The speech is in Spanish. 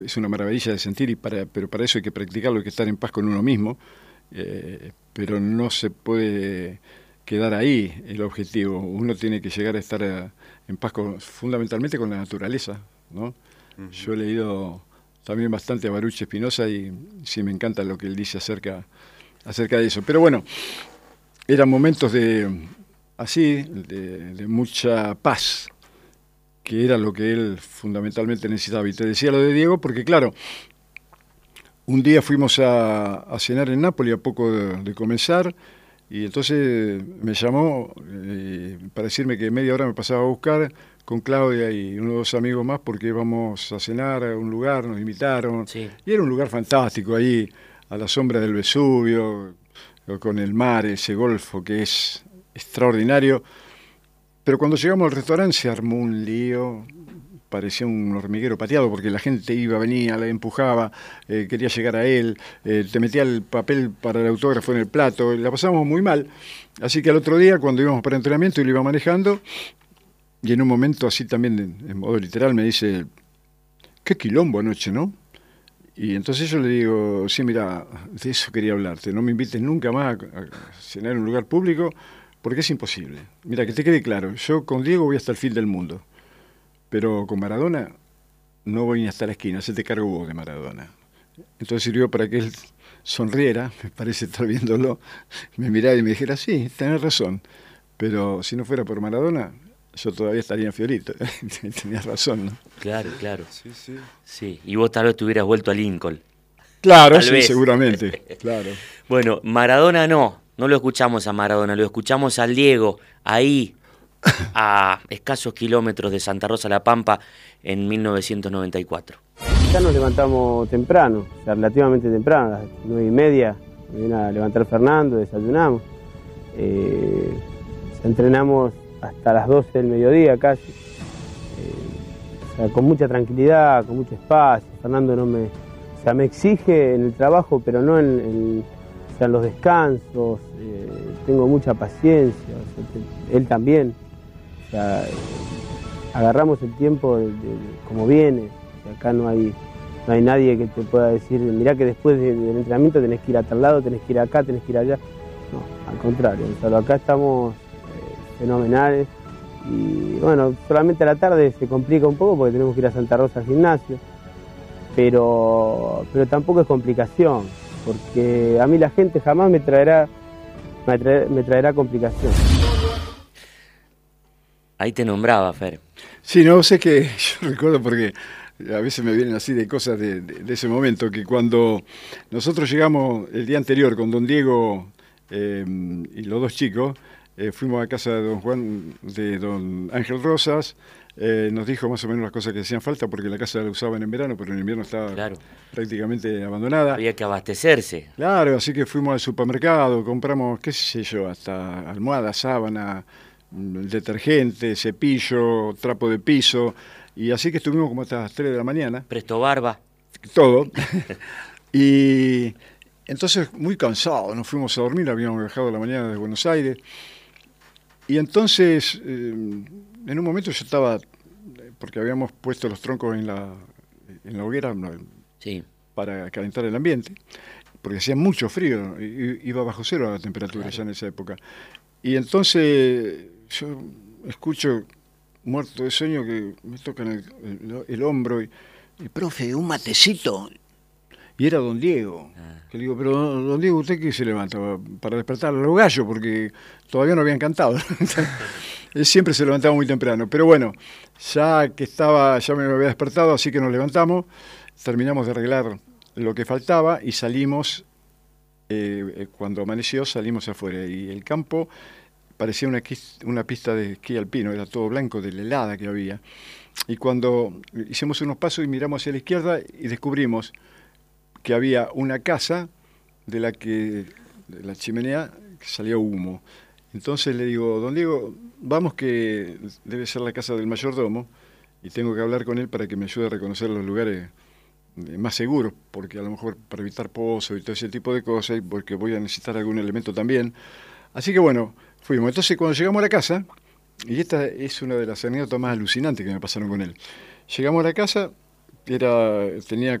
es una maravilla de sentir, pero para eso hay que practicarlo, hay que estar en paz con uno mismo, pero no se puede quedar ahí el objetivo. Uno tiene que llegar a estar en paz fundamentalmente con la naturaleza, ¿no? Yo he leído también bastante a Baruch Spinoza y sí me encanta lo que él dice acerca de eso. Pero bueno, eran momentos de mucha paz, que era lo que él fundamentalmente necesitaba. Y te decía lo de Diego porque, claro, un día fuimos a cenar en Nápoles a poco de comenzar, y entonces me llamó para decirme que media hora me pasaba a buscar con Claudia y unos dos amigos más porque íbamos a cenar a un lugar, nos invitaron, Sí. y era un lugar fantástico ahí, a la sombra del Vesubio, con el mar, ese golfo que es extraordinario. Pero cuando llegamos al restaurante se armó un lío, parecía un hormiguero pateado, porque la gente iba, venía, la empujaba, quería llegar a él, te metía el papel para el autógrafo en el plato, la pasamos muy mal. Así que al otro día, cuando íbamos para entrenamiento, él iba manejando, y en un momento así también, en modo literal, me dice, qué quilombo anoche, ¿no? Y entonces yo le digo, sí, mira, de eso quería hablarte, no me invites nunca más a cenar en un lugar público, porque es imposible. Mira, que te quede claro, yo con Diego voy hasta el fin del mundo, pero con Maradona no voy ni hasta la esquina, se te cargo vos de Maradona. Entonces sirvió para que él sonriera, me parece estar viéndolo, me mirara y me dijera, sí, tenés razón, pero si no fuera por Maradona, yo todavía estaría en Fiorito. Tenías razón, ¿no? Claro, claro. Sí, sí. Sí, y vos tal vez te hubieras vuelto a Lincoln. Claro, Tal sí, vez. seguramente, claro. Bueno, Maradona no lo escuchamos a Maradona, lo escuchamos al Diego, ahí, a escasos kilómetros de Santa Rosa La Pampa, en 1994. Ya nos levantamos temprano, o sea, relativamente temprano, a las 9:30, me viene a levantar Fernando, desayunamos. Entrenamos hasta las 12 del mediodía casi, o sea, con mucha tranquilidad, con mucho espacio. Fernando me exige en el trabajo, pero no en los descansos. Tengo mucha paciencia, o sea, él también. O sea, agarramos el tiempo como viene. O sea, acá no hay nadie que te pueda decir, mirá que después del entrenamiento tenés que ir a tal lado, tenés que ir acá, tenés que ir allá. No, al contrario, o sea, acá estamos fenomenales. Y bueno, solamente a la tarde se complica un poco porque tenemos que ir a Santa Rosa al gimnasio, pero tampoco es complicación, porque a mí la gente jamás me traerá complicación. Ahí te nombraba, Fer. Sí, no, sé que yo recuerdo porque a veces me vienen así de cosas de ese momento, que cuando nosotros llegamos el día anterior con don Diego y los dos chicos, fuimos a casa de don Ángel Rosas, nos dijo más o menos las cosas que hacían falta, porque la casa la usaban en verano, pero en invierno estaba Claro. prácticamente abandonada. Había que abastecerse. Claro, así que fuimos al supermercado, compramos, qué sé yo, hasta almohada, sábana, detergente, cepillo, trapo de piso, y así que estuvimos como hasta las 3 de la mañana, Presto barba. todo. Y entonces, muy cansados, nos fuimos a dormir, habíamos viajado a la mañana de Buenos Aires, y entonces, en un momento yo estaba, porque habíamos puesto los troncos en la hoguera Sí. para calentar el ambiente, porque hacía mucho frío, iba bajo cero la temperatura ya en esa época. Y entonces yo escucho, muerto de sueño, que me tocan el hombro y, profe, un matecito. Y era don Diego. Que le digo, pero don Diego, ¿usted qué se levanta? Para despertar a los gallos, porque todavía no habían cantado. Él siempre se levantaba muy temprano. Pero bueno, ya me había despertado, así que nos levantamos, terminamos de arreglar lo que faltaba y salimos. Cuando amaneció salimos afuera y el campo parecía una pista de esquí alpino, era todo blanco de la helada que había. Y cuando hicimos unos pasos y miramos hacia la izquierda y descubrimos que había una casa de la chimenea que salía humo. Entonces le digo, don Diego, vamos, que debe ser la casa del mayordomo y tengo que hablar con él para que me ayude a reconocer los lugares más seguros, porque a lo mejor para evitar pozos y todo ese tipo de cosas, y porque voy a necesitar algún elemento también. Así que bueno, fuimos. Entonces cuando llegamos a la casa, y esta es una de las anécdotas más alucinantes que me pasaron con él, llegamos a la casa, tenía